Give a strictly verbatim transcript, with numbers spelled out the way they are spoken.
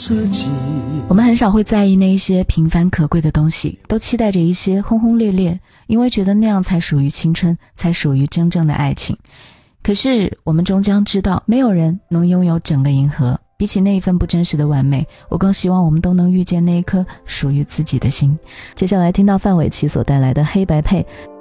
自己。 我们很少会在意那一些平凡可贵的东西，都期待着一些轰轰烈烈，因为觉得那样才属于青春，才属于真正的爱情。可是我们终将知道，没有人能拥有整个银河，比起那一份不真实的完美，我更希望我们都能遇见那一颗属于自己的心。接下来听到范玮琪所带来的黑白配。